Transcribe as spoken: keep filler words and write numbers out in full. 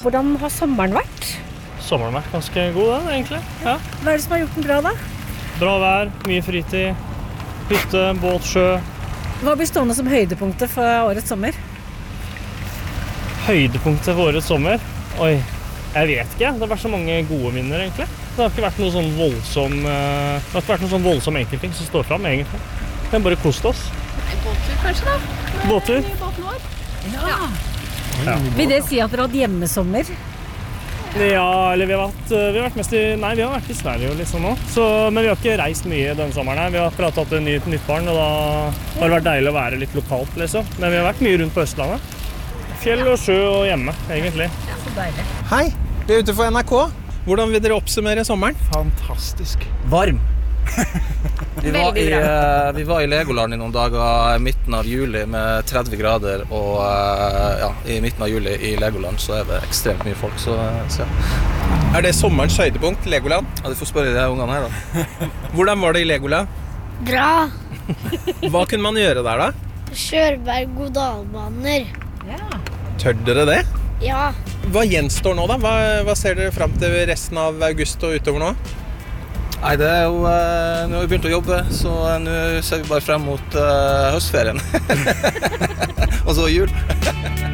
Hvordan har sommeren vært? Sommeren har vært ganske god da, egentlig. Ja. Hva er det som har gjort den bra da? Bra vær, mye fritid, hytte, båt, sjø. Hva blir stående som høydepunktet for årets sommer? Høydepunktet for årets sommer? Oi, jeg vet ikke. Det har vært så mange gode minner, egentlig. Det har ikke vært noe sånn voldsom, eh, det har ikke vært noe sånn voldsom enkeltting som står frem, egentlig. Vi har bare kost oss. En båttur kanskje da? Med Båttur? den nye båten vår. Ja. Ja. Vil det si at dere har hatt hjemmesommer? Ja, eller vi har vært, vi har vært mest i, nei, vi har vært i Sverige og liksom nå. Så, men vi har ikke reist mye denne sommeren her. Vi har akkurat tatt et nytt, nytt barn, og da har det vært deilig å være litt lokalt, liksom. Men vi har vært mye rundt på Østlandet. Fjell og sjø og hjemme, egentlig. Ja, så deilig. Hei, vi er ute for N R K. Hvordan vil dere oppsummere sommeren? Fantastisk. Varm. vi, var i, uh, vi var i Legoland i noen dager i midten av juli med tretti grader, og uh, ja, i midten av juli i Legoland så er det ekstremt mye folk, så, så ja. Er det sommerens høydepunkt, Legoland? Ja, du får spørre de ungene her da. Hvordan var det i Legoland? Bra. Hva kunne man gjøre der da? Kjøre berg-og-dal-baner. Ja. Tør dere det? Ja. Hva gjenstår nå da? Hva, hva ser dere frem til resten av august og utover nå? Nei, det er jo, uh, nå har vi begynt å jobbe, så uh, nå ser vi bare frem mot uh, høstferien. Og så jul.